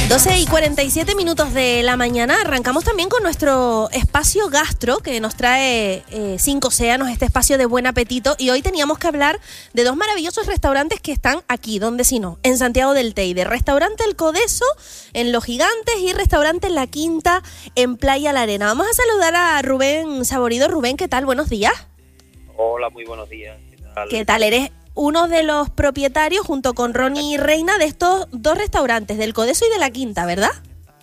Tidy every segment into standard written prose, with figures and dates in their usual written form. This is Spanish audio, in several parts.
12:47 de la mañana. Arrancamos también con nuestro espacio gastro que nos trae Cinco Océanos, este espacio de buen apetito. Y hoy teníamos que hablar de dos maravillosos restaurantes que están aquí, donde si no, en Santiago del Teide. Restaurante El Codeso en Los Gigantes y Restaurante La Quinta en Playa La Arena. Vamos a saludar a Rubén Saborido. Rubén, ¿qué tal? Buenos días. Hola, muy buenos días. ¿Qué tal? Eres uno de los propietarios, junto con Ronnie y Reina, de estos dos restaurantes, del Codeso y de La Quinta, ¿verdad?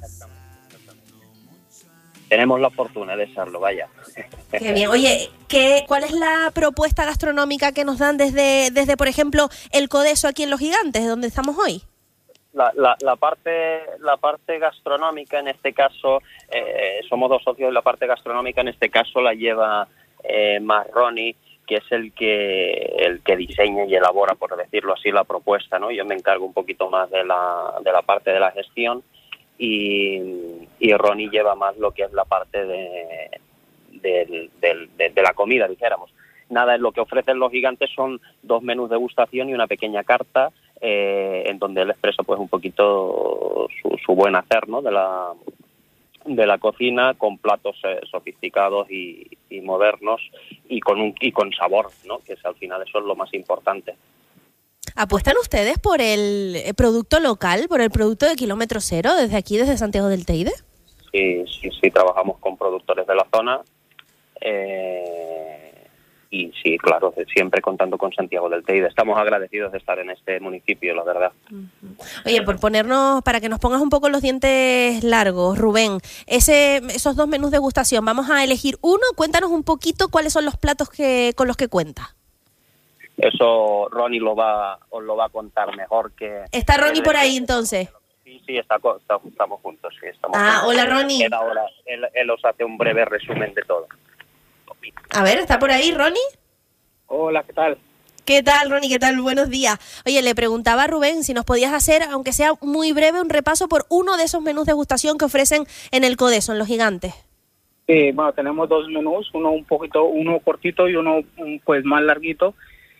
Tenemos la fortuna de serlo, vaya. Qué bien. Oye, ¿cuál es la propuesta gastronómica que nos dan desde por ejemplo, El Codeso aquí en Los Gigantes, donde estamos hoy? La parte gastronómica, en este caso, somos dos socios, y la parte gastronómica en este caso la lleva más Ronnie, que es el que diseña y elabora, por decirlo así, la propuesta, ¿no? Yo me encargo un poquito más de la parte de la gestión y Ronnie lleva más lo que es la parte de la comida, dijéramos. Nada, lo que ofrecen Los Gigantes son dos menús de degustación y una pequeña carta en donde él expresa pues un poquito su buen hacer, ¿no? de la cocina, con platos sofisticados y modernos y con sabor, ¿no? Que es, al final eso es lo más importante. ¿Apuestan ustedes por el producto local, por el producto de kilómetro cero, desde aquí, desde Santiago del Teide? Sí, trabajamos con productores de la zona y sí, claro, siempre contando con Santiago del Teide. Estamos agradecidos de estar en este municipio, la verdad. Oye, para que nos pongas un poco los dientes largos, Rubén, esos dos menús de degustación, vamos a elegir uno. Cuéntanos un poquito cuáles son los platos con los que cuenta. Eso Ronnie os lo va a contar mejor que... ¿Está Ronnie por ahí entonces? Sí, estamos juntos. Sí, estamos juntos. Hola, Ronnie. Ahora él os hace un breve resumen de todo. A ver, ¿está por ahí, Ronnie? Hola, ¿qué tal? ¿Qué tal, Ronnie? ¿Qué tal? Buenos días. Oye, le preguntaba a Rubén si nos podías hacer, aunque sea muy breve, un repaso por uno de esos menús de degustación que ofrecen en El Codeso, en Los Gigantes. Sí, bueno, tenemos dos menús, uno cortito y uno pues más larguito.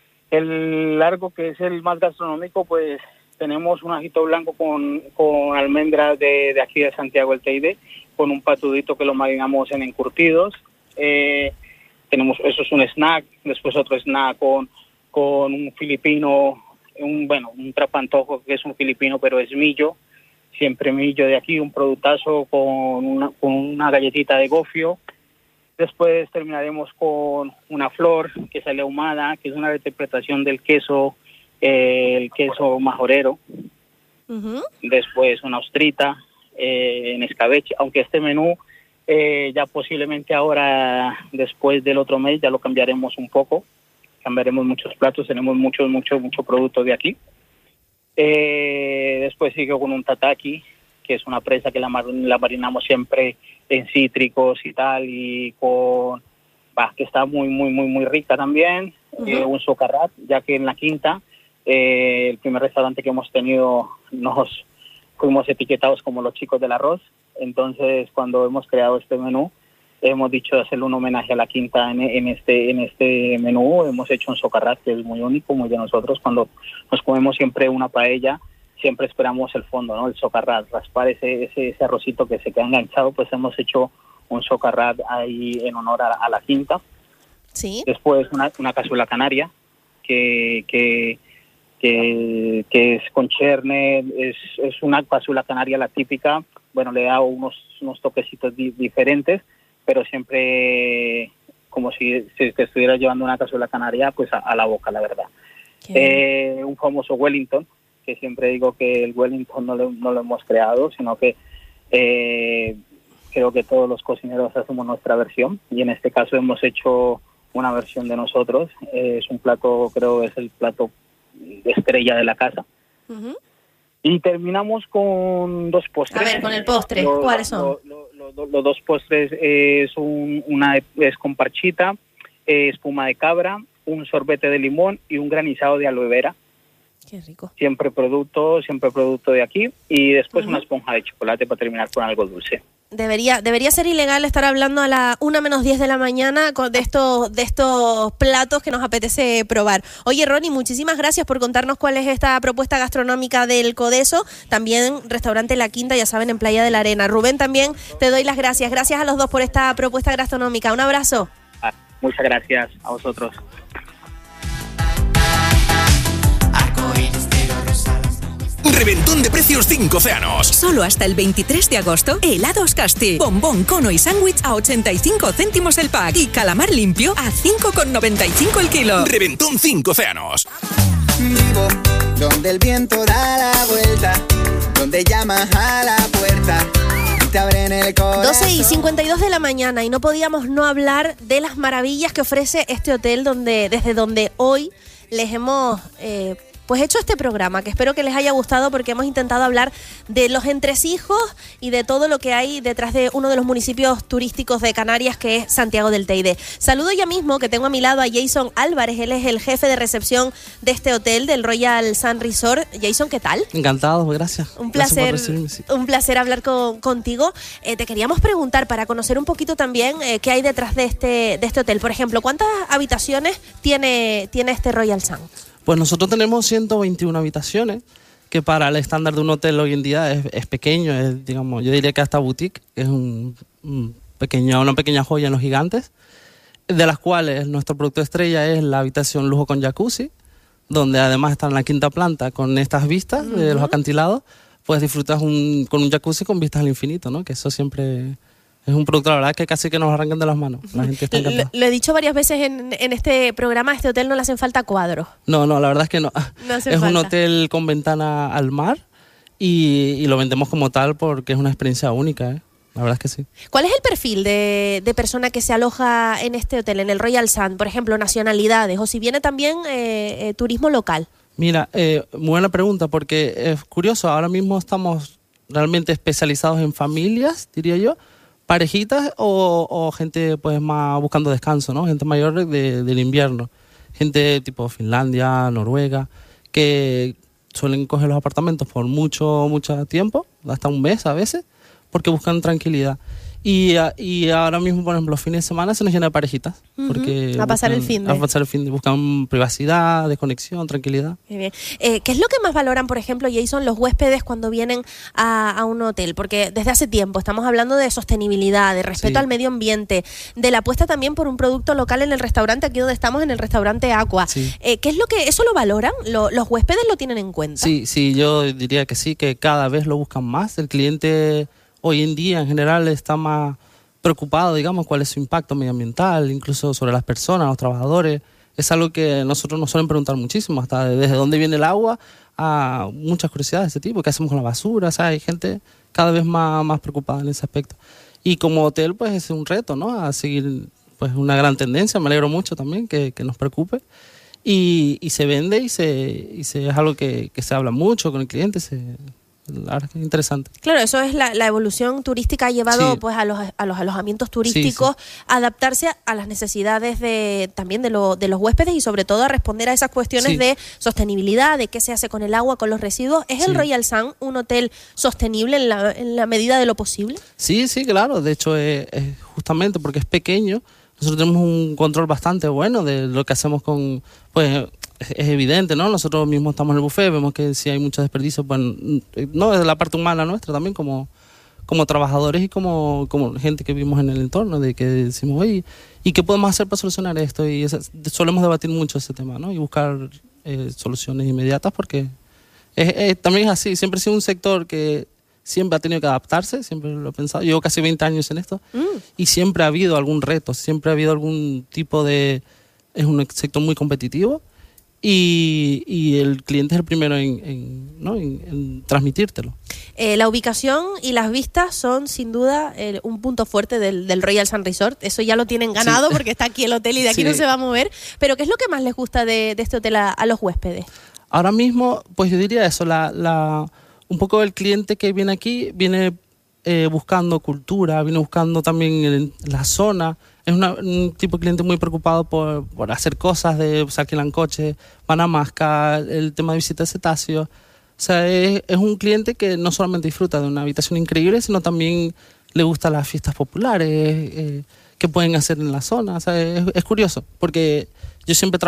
El largo, que es el más gastronómico, pues tenemos un ajito blanco con almendras de aquí de Santiago del Teide, con un patudito que lo marinamos en encurtidos. Eso es un snack, después otro snack con un filipino, un trapantojo que es un filipino, pero es millo, siempre millo de aquí, un productazo con una galletita de gofio. Después terminaremos con una flor que sale ahumada, que es una reinterpretación del queso, el queso majorero. Uh-huh. Después una ostrita en escabeche, aunque este menú ya posiblemente ahora, después del otro mes, ya lo cambiaremos un poco. Cambiaremos muchos platos, tenemos mucho producto de aquí. Después sigo con un tataki, que es una presa que la marinamos siempre en cítricos y tal, y que está muy rica también. Uh-huh. Un socarrat, ya que en La Quinta, el primer restaurante que hemos tenido, nos fuimos etiquetados como los chicos del arroz. Entonces, cuando hemos creado este menú, hemos dicho hacerle un homenaje a La Quinta en este menú. Hemos hecho un socarrat que es muy único, muy de nosotros. Cuando nos comemos siempre una paella, siempre esperamos el fondo, ¿no? El socarrat, raspar ese arrocito que se queda enganchado, pues hemos hecho un socarrat ahí en honor a La Quinta. Sí. Después una cazuela canaria que es con cherne, es una cazuela canaria la típica. Bueno, le da unos toquecitos diferentes, pero siempre como si te estuviera llevando una cazuela canaria pues a la boca, la verdad. Un famoso Wellington, que siempre digo que el Wellington no lo hemos creado, sino que creo que todos los cocineros hacemos nuestra versión, y en este caso hemos hecho una versión de nosotros. Es un plato, creo es el plato de estrella de la casa. Uh-huh. Y terminamos con dos postres. A ver, con el postre, ¿cuáles son? Los dos postres una es con parchita, espuma de cabra, un sorbete de limón y un granizado de aloe vera. Qué rico. Siempre producto de aquí. Y después una esponja de chocolate para terminar con algo dulce. Debería ser ilegal estar hablando a la 1:10 de la mañana de estos platos que nos apetece probar. Oye, Ronnie, muchísimas gracias por contarnos cuál es esta propuesta gastronómica del Codeso. También restaurante La Quinta, ya saben, en Playa de la Arena. Rubén, también te doy las gracias. Gracias a los dos por esta propuesta gastronómica. Un abrazo. Muchas gracias a vosotros. Reventón de precios 5 Océanos. Solo hasta el 23 de agosto, helados Casti, bombón, cono y sándwich a 85 céntimos el pack y calamar limpio a 5,95 el kilo. Reventón 5 Océanos. Vivo donde el viento da la vuelta, donde llamas a la puerta y te abren el corazón. 12:52 de la mañana y no podíamos no hablar de las maravillas que ofrece este hotel desde donde hoy les hemos pues hecho este programa, que espero que les haya gustado porque hemos intentado hablar de los entresijos y de todo lo que hay detrás de uno de los municipios turísticos de Canarias, que es Santiago del Teide. Saludo ya mismo, que tengo a mi lado a Jason Álvarez, él es el jefe de recepción de este hotel, del Royal Sun Resort. Jason, ¿qué tal? Encantado, gracias. Un placer, gracias por recibirme, sí. Un placer hablar contigo. Te queríamos preguntar, para conocer un poquito también qué hay detrás de este hotel. Por ejemplo, ¿cuántas habitaciones tiene este Royal Sun? Pues nosotros tenemos 121 habitaciones, que para el estándar de un hotel hoy en día es pequeño, es, digamos, yo diría que hasta boutique, que es una pequeña joya en los gigantes, de las cuales nuestro producto estrella es la habitación lujo con jacuzzi, donde además está en la quinta planta con estas vistas de los acantilados, pues disfrutas con un jacuzzi con vistas al infinito, ¿no? Que eso siempre es un producto, la verdad, que casi que nos arrancan de las manos. La gente está encantada. Lo he dicho varias veces en este programa, a este hotel no le hacen falta cuadros. No, la verdad es que no. Es un hotel con ventana al mar y lo vendemos como tal porque es una experiencia única, ¿eh? La verdad es que sí. ¿Cuál es el perfil de persona que se aloja en este hotel, en el Royal Sun? Por ejemplo, nacionalidades, o si viene también turismo local. Mira, muy buena pregunta, porque es curioso, ahora mismo estamos realmente especializados en familias, diría yo, parejitas o gente pues más buscando descanso, ¿no? Gente mayor del invierno. Gente tipo Finlandia, Noruega, que suelen coger los apartamentos por mucho tiempo, hasta un mes a veces, porque buscan tranquilidad. Y ahora mismo, por ejemplo, los fines de semana se nos llena de parejitas. Porque a pasar el fin de. Buscan privacidad, desconexión, tranquilidad. Muy bien. ¿Qué es lo que más valoran, por ejemplo, Jason, los huéspedes cuando vienen a un hotel? Porque desde hace tiempo estamos hablando de sostenibilidad, de respeto al medio ambiente, de la apuesta también por un producto local en el restaurante, aquí donde estamos, en el restaurante Aqua. Sí. ¿Qué es lo que eso lo valoran? ¿Los huéspedes lo tienen en cuenta? Sí, yo diría que sí, que cada vez lo buscan más. El cliente hoy en día en general está más preocupado, digamos, cuál es su impacto medioambiental, incluso sobre las personas, los trabajadores. Es algo que nosotros nos suelen preguntar muchísimo, hasta desde dónde viene el agua, a muchas curiosidades de ese tipo, qué hacemos con la basura. O sea, hay gente cada vez más preocupada en ese aspecto. Y como hotel, pues es un reto, ¿no? A seguir pues una gran tendencia. Me alegro mucho también que nos preocupe. Y se vende es algo que se habla mucho con el cliente, la verdad que es interesante. Claro, eso es la evolución turística, ha llevado pues a los alojamientos turísticos adaptarse a las necesidades también de los huéspedes y sobre todo a responder a esas cuestiones de sostenibilidad, de qué se hace con el agua, con los residuos. ¿Es el Royal Sun un hotel sostenible en la medida de lo posible? Sí, claro. De hecho, es justamente porque es pequeño, nosotros tenemos un control bastante bueno de lo que hacemos con, pues es evidente, ¿no? Nosotros mismos estamos en el buffet, vemos que si hay mucho desperdicio, pues no, es la parte humana nuestra también como trabajadores y como gente que vivimos en el entorno, de que decimos, oye, ¿y qué podemos hacer para solucionar esto? Y solemos debatir mucho ese tema, ¿no? Y buscar soluciones inmediatas porque también es así, siempre ha sido un sector que siempre ha tenido que adaptarse, siempre lo he pensado. Llevo casi 20 años en esto y siempre ha habido algún reto, siempre ha habido algún tipo de... Es un sector muy competitivo y el cliente es el primero en transmitírtelo. La ubicación y las vistas son sin duda un punto fuerte del Royal Sun Resort. Eso ya lo tienen ganado porque está aquí el hotel y de aquí no se va a mover. Pero ¿qué es lo que más les gusta de este hotel a los huéspedes? Ahora mismo, pues yo diría eso, un poco el cliente que viene aquí viene buscando cultura, viene buscando también la zona. Es un tipo de cliente muy preocupado por hacer cosas, se alquilan coches, van a Masca, el tema de visita de cetáceos. O sea, es un cliente que no solamente disfruta de una habitación increíble, sino también le gustan las fiestas populares, qué pueden hacer en la zona. O sea, es curioso, porque yo siempre